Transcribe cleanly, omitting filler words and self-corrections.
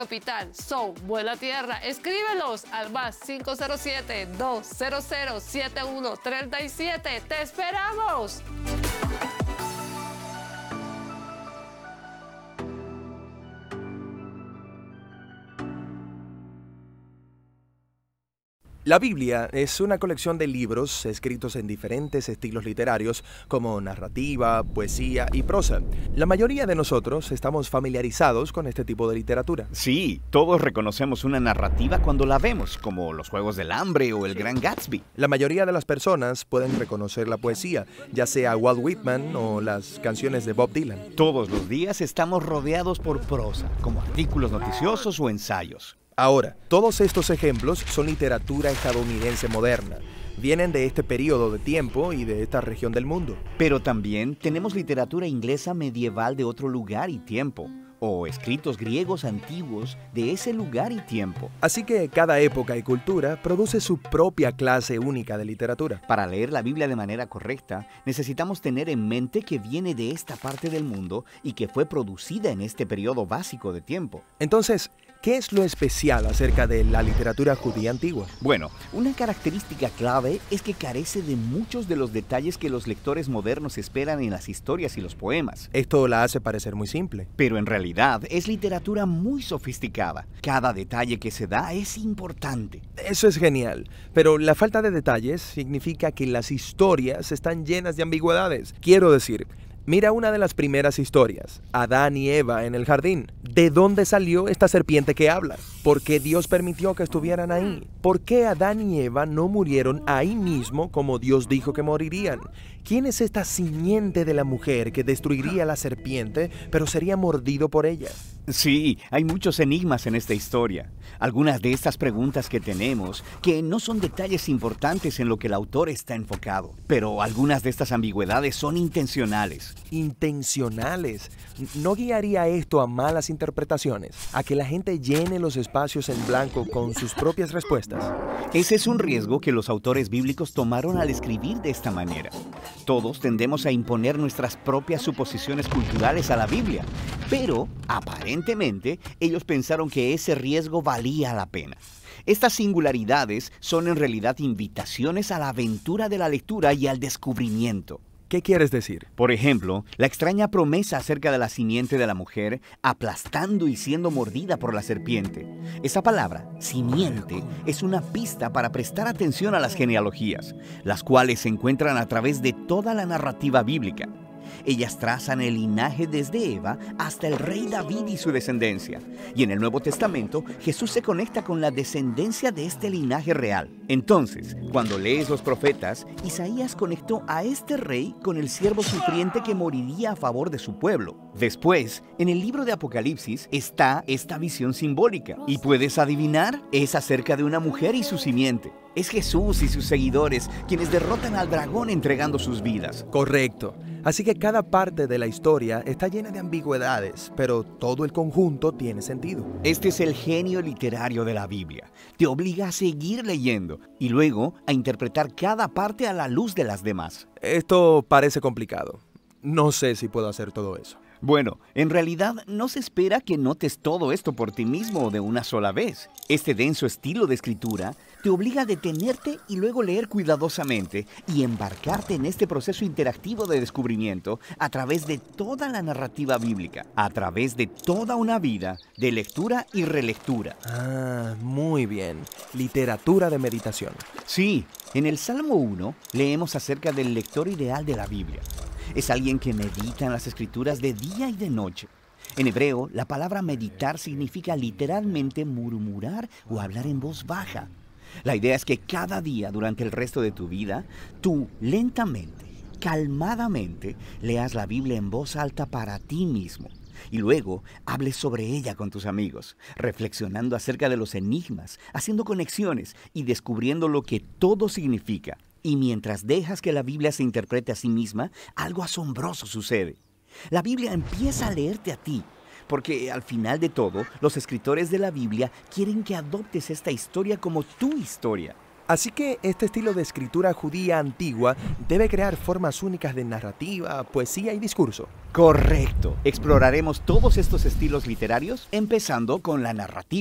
Capital, son Buena Tierra. Escríbelos al más 507-200-7137. ¡Te esperamos! La Biblia es una colección de libros escritos en diferentes estilos literarios como narrativa, poesía y prosa. La mayoría de nosotros estamos familiarizados con este tipo de literatura. Sí, todos reconocemos una narrativa cuando la vemos, como Los Juegos del Hambre o El Gran Gatsby. La mayoría de las personas pueden reconocer la poesía, ya sea Walt Whitman o las canciones de Bob Dylan. Todos los días estamos rodeados por prosa, como artículos noticiosos o ensayos. Ahora, todos estos ejemplos son literatura estadounidense moderna. Vienen de este periodo de tiempo y de esta región del mundo. Pero también tenemos literatura inglesa medieval de otro lugar y tiempo, o escritos griegos antiguos de ese lugar y tiempo. Así que cada época y cultura produce su propia clase única de literatura. Para leer la Biblia de manera correcta, necesitamos tener en mente que viene de esta parte del mundo y que fue producida en este periodo básico de tiempo. Entonces, ¿qué es lo especial acerca de la literatura judía antigua? Bueno, una característica clave es que carece de muchos de los detalles que los lectores modernos esperan en las historias y los poemas. Esto la hace parecer muy simple. Pero en realidad es literatura muy sofisticada. Cada detalle que se da es importante. Eso es genial, pero la falta de detalles significa que las historias están llenas de ambigüedades. Quiero decir, mira una de las primeras historias, Adán y Eva en el jardín. ¿De dónde salió esta serpiente que habla? ¿Por qué Dios permitió que estuvieran ahí? ¿Por qué Adán y Eva no murieron ahí mismo como Dios dijo que morirían? ¿Quién es esta simiente de la mujer que destruiría a la serpiente, pero sería mordido por ella? Sí, hay muchos enigmas en esta historia. Algunas de estas preguntas que tenemos, que no son detalles importantes en lo que el autor está enfocado, pero algunas de estas ambigüedades son intencionales. Intencionales. ¿No guiaría esto a malas interpretaciones? ¿A que la gente llene los espacios en blanco con sus propias respuestas? Ese es un riesgo que los autores bíblicos tomaron al escribir de esta manera. Todos tendemos a imponer nuestras propias suposiciones culturales a la Biblia, pero aparentemente ellos pensaron que ese riesgo valía la pena. Estas singularidades son en realidad invitaciones a la aventura de la lectura y al descubrimiento. ¿Qué quieres decir? Por ejemplo, la extraña promesa acerca de la simiente de la mujer aplastando y siendo mordida por la serpiente. Esa palabra, simiente, es una pista para prestar atención a las genealogías, las cuales se encuentran a través de toda la narrativa bíblica. Ellas trazan el linaje desde Eva hasta el rey David y su descendencia. Y en el Nuevo Testamento, Jesús se conecta con la descendencia de este linaje real. Entonces, cuando lees los profetas, Isaías conectó a este rey con el siervo sufriente que moriría a favor de su pueblo. Después, en el libro de Apocalipsis está esta visión simbólica. ¿Y puedes adivinar? Es acerca de una mujer y su simiente. Es Jesús y sus seguidores quienes derrotan al dragón entregando sus vidas. Correcto. Así que cada parte de la historia está llena de ambigüedades, pero todo el conjunto tiene sentido. Este es el genio literario de la Biblia. Te obliga a seguir leyendo y luego a interpretar cada parte a la luz de las demás. Esto parece complicado. No sé si puedo hacer todo eso. Bueno, en realidad no se espera que notes todo esto por ti mismo de una sola vez. Este denso estilo de escritura te obliga a detenerte y luego leer cuidadosamente y embarcarte en este proceso interactivo de descubrimiento a través de toda la narrativa bíblica, a través de toda una vida de lectura y relectura. Ah, muy bien. Literatura de meditación. Sí, en el Salmo 1 leemos acerca del lector ideal de la Biblia. Es alguien que medita en las escrituras de día y de noche. En hebreo, la palabra meditar significa literalmente murmurar o hablar en voz baja. La idea es que cada día durante el resto de tu vida, tú lentamente, calmadamente, leas la Biblia en voz alta para ti mismo. Y luego hables sobre ella con tus amigos, reflexionando acerca de los enigmas, haciendo conexiones y descubriendo lo que todo significa. Y mientras dejas que la Biblia se interprete a sí misma, algo asombroso sucede. La Biblia empieza a leerte a ti, porque al final de todo, los escritores de la Biblia quieren que adoptes esta historia como tu historia. Así que este estilo de escritura judía antigua debe crear formas únicas de narrativa, poesía y discurso. Correcto. Exploraremos todos estos estilos literarios, empezando con la narrativa.